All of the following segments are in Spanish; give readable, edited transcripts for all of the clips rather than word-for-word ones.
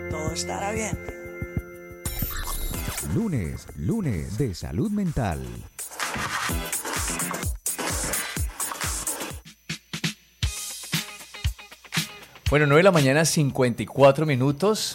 todo estará bien. Lunes de salud mental. Bueno, 9 de la mañana, 54 minutos.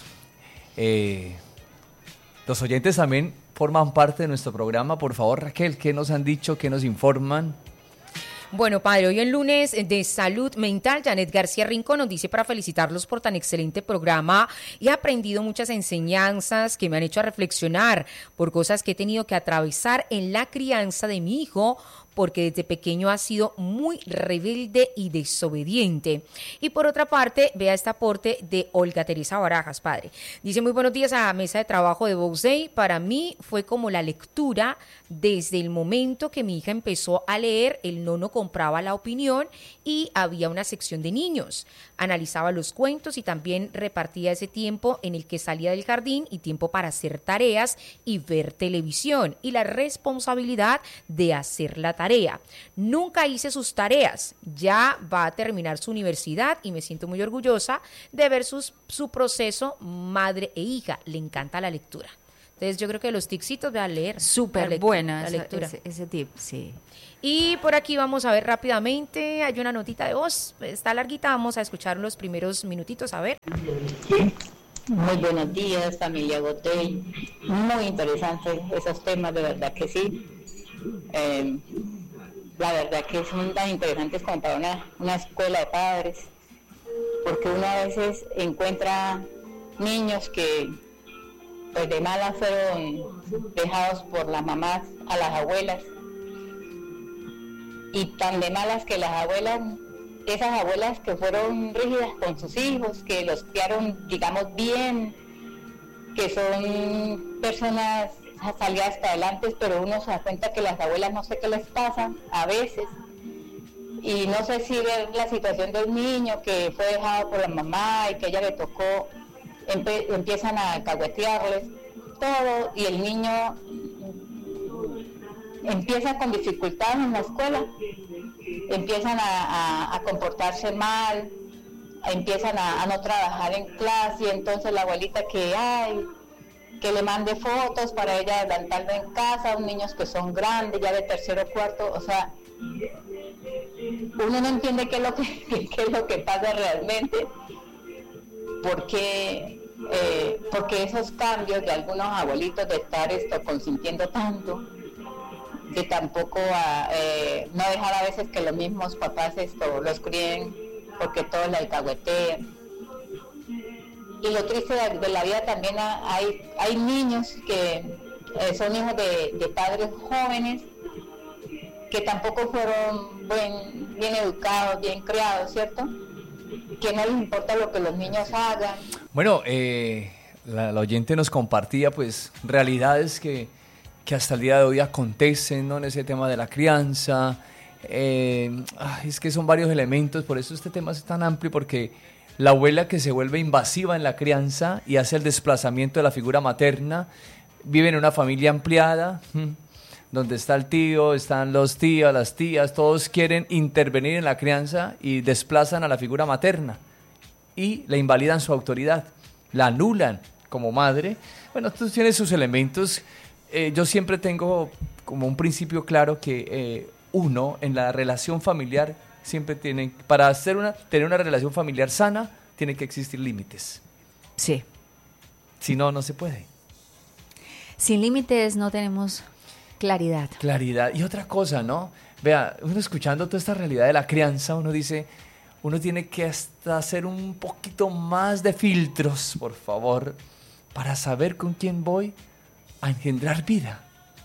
Los oyentes también forman parte de nuestro programa. Por favor, Raquel, ¿qué nos han dicho? ¿Qué nos informan? Bueno, padre, hoy en lunes de salud mental, Janet García Rincón nos dice para felicitarlos por tan excelente programa. He aprendido muchas enseñanzas que me han hecho a reflexionar por cosas que he tenido que atravesar en la crianza de mi hijo, porque desde pequeño ha sido muy rebelde y desobediente. Y por otra parte, vea este aporte de Olga Teresa Barajas, padre. Dice, muy buenos días a la mesa de trabajo de Vox Day. Para mí fue como la lectura. Desde el momento que mi hija empezó a leer, el nono compraba La Opinión y había una sección de niños. Analizaba los cuentos y también repartía ese tiempo en el que salía del jardín y tiempo para hacer tareas y ver televisión y la responsabilidad de hacer la tarea. Nunca hice sus tareas, ya va a terminar su universidad y me siento muy orgullosa de ver su proceso madre e hija. Le encanta la lectura. Entonces yo creo que los tipsitos de a leer. Súper buena la lectura. Ese tip, sí. Y por aquí vamos a ver rápidamente, hay una notita de voz, está larguita, vamos a escuchar los primeros minutitos, a ver. Muy buenos días, familia Gotey. Muy interesantes esos temas, de verdad que sí. La verdad que son tan interesantes como para una escuela de padres, porque uno a veces encuentra niños que pues de malas fueron dejados por las mamás a las abuelas, y tan de malas que las abuelas, esas abuelas que fueron rígidas con sus hijos, que los criaron, digamos, bien, que son personas salidas para adelante, pero uno se da cuenta que las abuelas no sé qué les pasa a veces, y no sé si ver la situación del niño que fue dejado por la mamá y que a ella le tocó, empiezan a alcahuetearles todo, y el niño empieza con dificultades en la escuela, empiezan a comportarse mal, empiezan a no trabajar en clase, y entonces la abuelita que le mande fotos para ella adelantarlo en casa, niños que son grandes, ya de tercero o cuarto, o sea, uno no entiende qué es lo que pasa realmente, porque esos cambios de algunos abuelitos de estar consintiendo tanto, que tampoco no dejar a veces que los mismos papás los críen, porque todos la alcahuetean. Y lo triste de la vida también, hay niños que son hijos de padres jóvenes que tampoco fueron bien educados, bien criados, ¿cierto? Que no les importa lo que los niños hagan. Bueno, la oyente nos compartía pues realidades que hasta el día de hoy acontecen, ¿no? En ese tema de la crianza. Es que son varios elementos, por eso este tema es tan amplio, porque la abuela que se vuelve invasiva en la crianza y hace el desplazamiento de la figura materna, vive en una familia ampliada, donde está el tío, están los tíos, las tías, todos quieren intervenir en la crianza y desplazan a la figura materna y le invalidan su autoridad, la anulan como madre. Bueno, esto tiene sus elementos. Yo siempre tengo como un principio claro que uno en la relación familiar siempre para tener una relación familiar sana, tiene que existir límites. Sí. Si no, no se puede. Sin límites no tenemos claridad. Claridad. Y otra cosa, ¿no? Vea, uno escuchando toda esta realidad de la crianza, uno dice, uno tiene que hasta hacer un poquito más de filtros, por favor, para saber con quién voy a engendrar vida.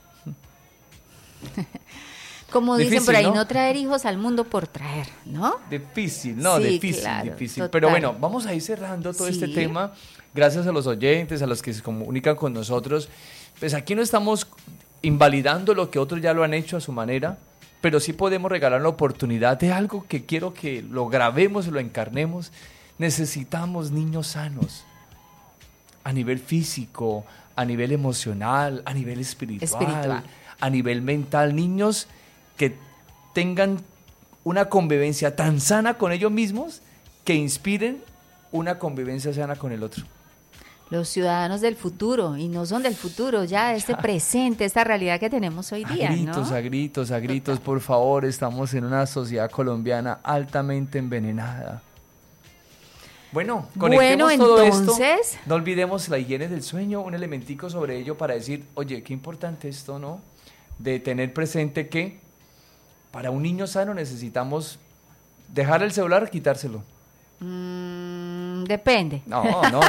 Como dicen difícil, por ahí, ¿no? No traer hijos al mundo por traer, ¿no? Difícil, no, Sí, difícil, claro, difícil. total. Pero bueno, vamos a ir cerrando todo este tema. Gracias a los oyentes, a los que se comunican con nosotros. Pues aquí no estamos invalidando lo que otros ya lo han hecho a su manera, pero sí podemos regalar la oportunidad de algo que quiero que lo grabemos, lo encarnemos. Necesitamos niños sanos, a nivel físico, a nivel emocional, a nivel espiritual. A nivel mental, niños que tengan una convivencia tan sana con ellos mismos que inspiren una convivencia sana con el otro. los ciudadanos del futuro, y no son del futuro, ya de este presente, esta realidad que tenemos hoy día, ¿no? A gritos, por favor, estamos en una sociedad colombiana altamente envenenada. Bueno, conectemos todo entonces, esto. No olvidemos la higiene del sueño, un elementico sobre ello para decir, oye, qué importante esto, ¿no? De tener presente que para un niño sano necesitamos dejar el celular, quitárselo. Depende. No.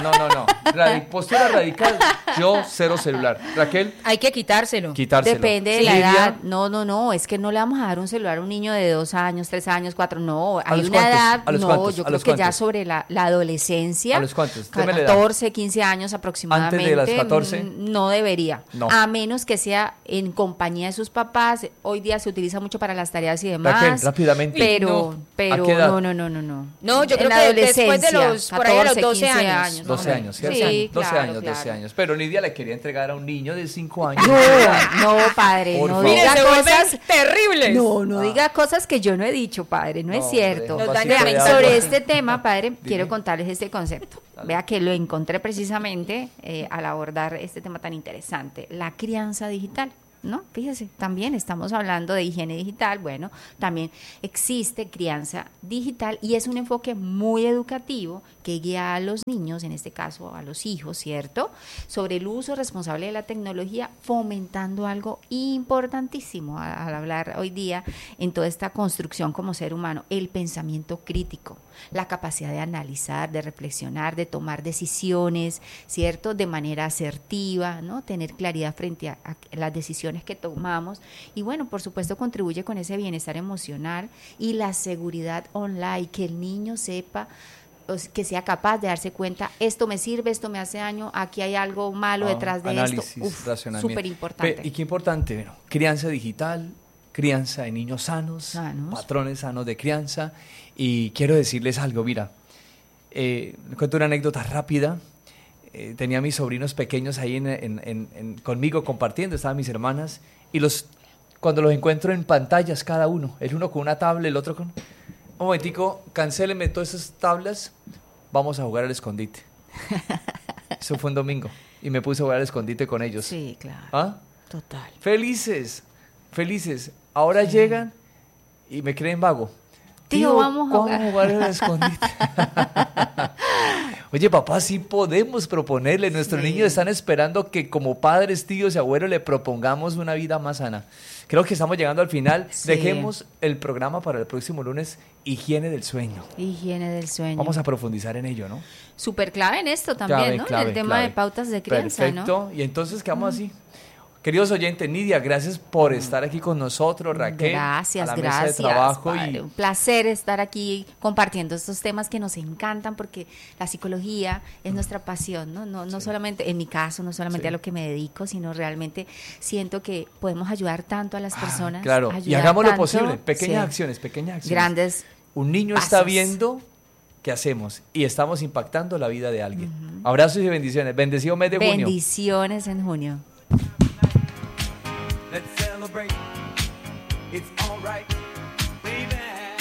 Postura radical, yo cero celular. Raquel. Hay que quitárselo. Depende de la edad. No, es que no le vamos a dar un celular a un niño de 2 años, 3 años, 4, no. Hay una edad, yo creo que ya sobre la adolescencia. ¿A los cuántos? 14, 15 años aproximadamente. ¿Antes de las 14? No debería. No. A menos que sea en compañía de sus papás. Hoy día se utiliza mucho para las tareas y demás. Raquel, rápidamente. Pero ¿A qué edad? No. No, yo creo que después de los, por ahí a los 12 años. 12 años, ¿cierto? Sí, 12 claro, años, claro. 12 años. Pero Nidia le quería entregar a un niño de 5 años. No, padre, Por no favor. diga Se cosas vuelven terribles. No diga cosas que yo no he dicho, padre, no es cierto. Hombre, Nos un daña vasito de la agua. Sobre este tema, padre, Dime. quiero contarles este concepto. Dale. Vea que lo encontré precisamente al abordar este tema tan interesante, la crianza digital. ¿No? Fíjese, también estamos hablando de higiene digital, bueno, también existe crianza digital y es un enfoque muy educativo que guía a los niños, en este caso a los hijos, ¿cierto? Sobre el uso responsable de la tecnología, fomentando algo importantísimo al hablar hoy día en toda esta construcción como ser humano, el pensamiento crítico, la capacidad de analizar, de reflexionar, de tomar decisiones, ¿cierto? De manera asertiva, ¿no? Tener claridad frente a las decisiones que tomamos y bueno, por supuesto contribuye con ese bienestar emocional y la seguridad online, que el niño sepa, que sea capaz de darse cuenta, esto me sirve, esto me hace daño, aquí hay algo malo detrás de análisis, esto. racionamiento. Súper importante. Y qué importante, bueno, crianza digital, crianza de niños sanos, patrones sanos de crianza. Y quiero decirles algo, mira, cuento una anécdota rápida. Tenía a mis sobrinos pequeños ahí conmigo compartiendo, estaban mis hermanas, y cuando los encuentro en pantallas cada uno, el uno con una tabla, el otro con... Un momentico, cancélenme todas esas tablas, vamos a jugar al escondite. Eso fue un domingo, y me puse a jugar al escondite con ellos. Sí, claro. ¿Ah? Total. Felices. Ahora llegan y me creen vago. Tío, vamos a jugar al escondite. Oye, papá, sí podemos proponerle. Nuestros niños están esperando que como padres, tíos y abuelos le propongamos una vida más sana. Creo que estamos llegando al final. Sí. Dejemos el programa para el próximo lunes, higiene del sueño. Higiene del sueño. Vamos a profundizar en ello, ¿no? Súper clave en esto también, ¿no? En el tema de pautas de crianza, Perfecto. ¿no? Y entonces quedamos así. Queridos oyentes, Nidia, gracias por estar aquí con nosotros, Raquel. Gracias, a la mesa de trabajo padre. Un placer estar aquí compartiendo estos temas que nos encantan porque la psicología es nuestra pasión, ¿no? No solamente, en mi caso, no solamente a lo que me dedico, sino realmente siento que podemos ayudar tanto a las personas. Claro, y hagamos lo posible, pequeñas acciones. Grandes Un niño pasos. está viendo qué hacemos y estamos impactando la vida de alguien. Abrazos y bendiciones. Bendecido mes de junio. Bendiciones en junio. Let's celebrate. It's all right, baby.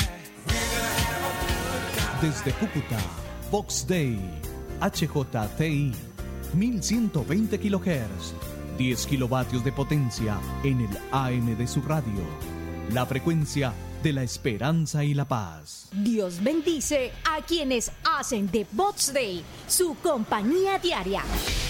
Desde Cúcuta, Vox Day, HJTI, 1120 kHz, 10 kilovatios de potencia en el AM de su radio. La frecuencia de la esperanza y la paz. Dios bendice a quienes hacen de Vox Day su compañía diaria.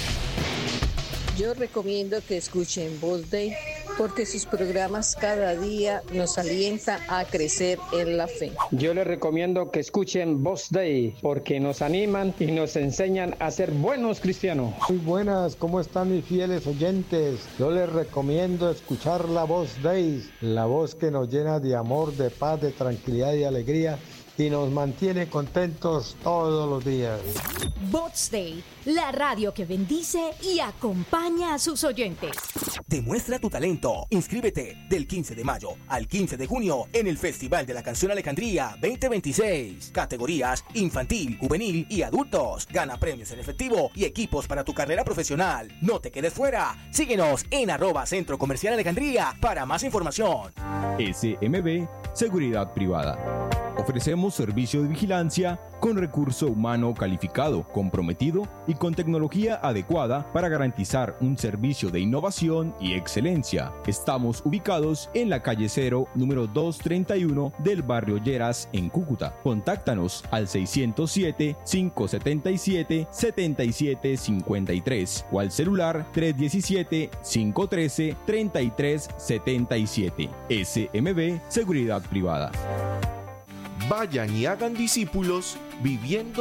Yo recomiendo que escuchen Voz Day porque sus programas cada día nos alientan a crecer en la fe. Yo les recomiendo que escuchen Voz Day porque nos animan y nos enseñan a ser buenos cristianos. Muy buenas, ¿cómo están mis fieles oyentes? Yo les recomiendo escuchar la Voz Day, la voz que nos llena de amor, de paz, de tranquilidad y alegría y nos mantiene contentos todos los días. Vox Day, la radio que bendice y acompaña a sus oyentes. Demuestra tu talento. Inscríbete del 15 de mayo al 15 de junio en el Festival de la Canción Alejandría 2026. Categorías infantil, juvenil y adultos. Gana premios en efectivo y equipos para tu carrera profesional. No te quedes fuera. Síguenos en @Centro Comercial Alejandría para más información. SMB Seguridad Privada. Ofrecemos servicio de vigilancia con recurso humano calificado, comprometido y con tecnología adecuada para garantizar un servicio de innovación y excelencia. Estamos ubicados en la calle 0, número 231 del barrio Lleras, en Cúcuta. Contáctanos al 607-577-7753 o al celular 317-513-3377. SMB Seguridad Privada. Vayan y hagan discípulos viviendo